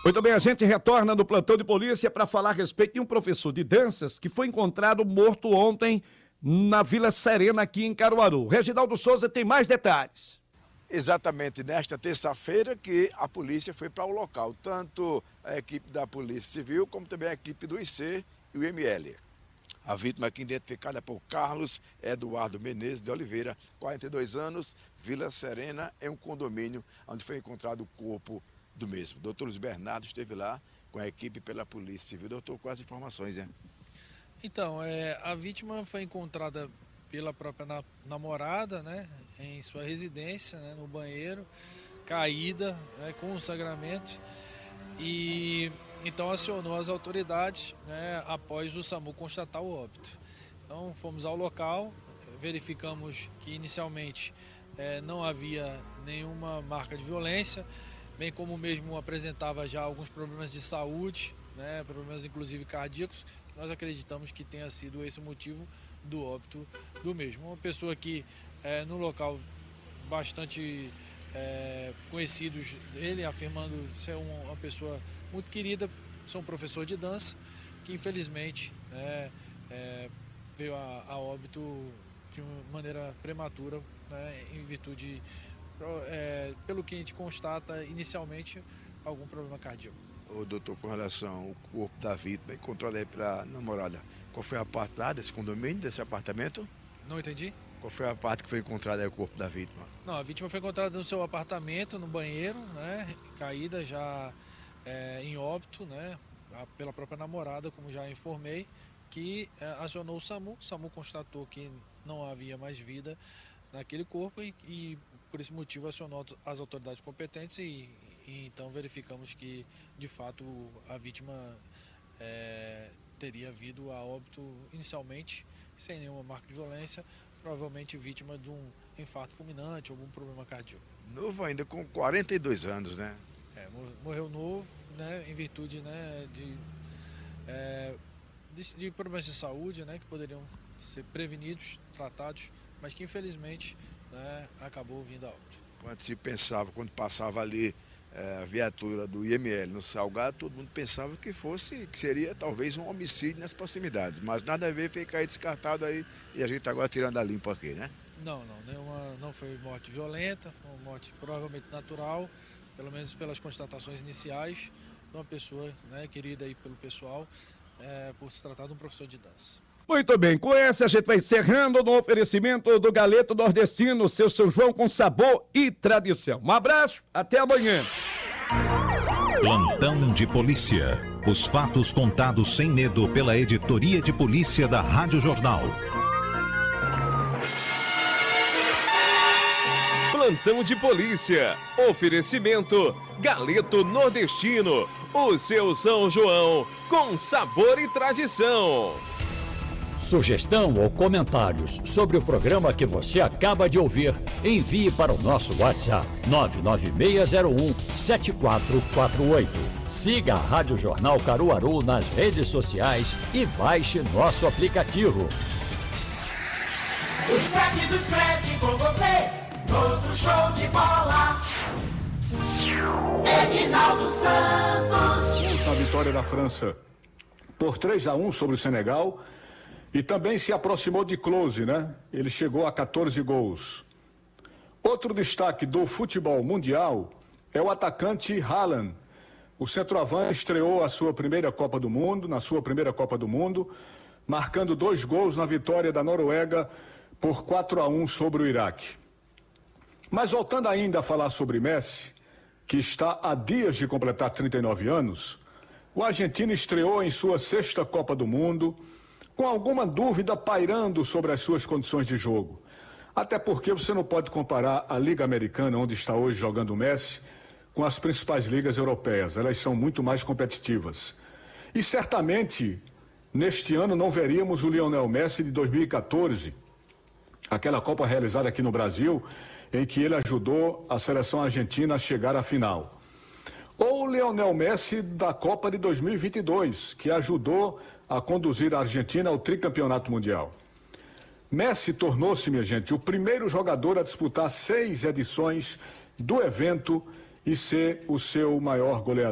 Muito bem, a gente retorna no plantão de polícia para falar a respeito de um professor de danças que foi encontrado morto ontem na Vila Serena, aqui em Caruaru. Reginaldo Souza tem mais detalhes. Exatamente nesta terça-feira que a polícia foi para o local, tanto a equipe da Polícia Civil como também a equipe do IC e o ML. A vítima aqui identificada por Carlos Eduardo Menezes de Oliveira, 42 anos, Vila Serena, em um condomínio onde foi encontrado o corpo do mesmo. Doutor Luiz Bernardo esteve lá com a equipe pela Polícia Civil. Doutor, quais informações, hein? Então, a vítima foi encontrada pela própria namorada, né, em sua residência, né, no banheiro, caída, né, com sangramento, e então acionou as autoridades, né, após o SAMU constatar o óbito. Então fomos ao local, verificamos que inicialmente não havia nenhuma marca de violência, bem como mesmo apresentava já alguns problemas de saúde, né, problemas inclusive cardíacos. Nós acreditamos que tenha sido esse o motivo do óbito do mesmo. Uma pessoa que no local bastante conhecidos dele, afirmando ser uma pessoa muito querida, sou um professor de dança, que infelizmente veio a óbito de uma maneira prematura, né, em virtude, pelo que a gente constata inicialmente, algum problema cardíaco. Ô, doutor, com relação ao corpo da vítima encontrado aí pela namorada, qual foi a parte lá desse condomínio, desse apartamento? Não entendi? Qual foi a parte que foi encontrada aí o corpo da vítima? Não, a vítima foi encontrada no seu apartamento, no banheiro, né, caída já em óbito, né, pela própria namorada, como já informei, que acionou o SAMU. O SAMU constatou que não havia mais vida naquele corpo e por esse motivo acionou as autoridades competentes e então verificamos que de fato a vítima teria vindo a óbito inicialmente sem nenhuma marca de violência, provavelmente vítima de um infarto fulminante ou algum problema cardíaco. Novo ainda, com 42 anos, né? Morreu novo, né, em virtude, né, de problemas de saúde, né, que poderiam ser prevenidos, tratados, mas que infelizmente, né, acabou vindo a óbito. Quando se pensava, quando passava ali a viatura do IML no Salgado, todo mundo pensava que seria talvez um homicídio nas proximidades, mas nada a ver, fica aí descartado aí e a gente agora tirando a limpo aqui, né? Não foi morte violenta, foi uma morte provavelmente natural, pelo menos pelas constatações iniciais, de uma pessoa, né, querida aí pelo pessoal, por se tratar de um professor de dança. Muito bem, com essa a gente vai encerrando no oferecimento do Galeto Nordestino, seu São João com sabor e tradição. Um abraço, até amanhã. Plantão de polícia. Os fatos contados sem medo pela editoria de polícia da Rádio Jornal. Plantão de polícia. Oferecimento Galeto Nordestino. O seu São João com sabor e tradição. Sugestão ou comentários sobre o programa que você acaba de ouvir, envie para o nosso WhatsApp 99601-7448. Siga a Rádio Jornal Caruaru nas redes sociais e baixe nosso aplicativo. Os craques com você, todo show de bola. Edinaldo Santos. A vitória da França por 3-1 sobre o Senegal. E também se aproximou de close, né? Ele chegou a 14 gols. Outro destaque do futebol mundial é o atacante Haaland. O centroavante estreou na sua primeira Copa do Mundo, marcando 2 gols na vitória da Noruega por 4-1 sobre o Iraque. Mas voltando ainda a falar sobre Messi, que está há dias de completar 39 anos, o argentino estreou em sua 6ª Copa do Mundo, com alguma dúvida pairando sobre as suas condições de jogo. Até porque você não pode comparar a Liga Americana, onde está hoje jogando o Messi, com as principais ligas europeias. Elas são muito mais competitivas. E certamente, neste ano, não veríamos o Lionel Messi de 2014, aquela Copa realizada aqui no Brasil, em que ele ajudou a seleção argentina a chegar à final. Ou o Lionel Messi da Copa de 2022, que ajudou a conduzir a Argentina ao tricampeonato mundial. Messi tornou-se, minha gente, o primeiro jogador a disputar 6 edições do evento e ser o seu maior goleador.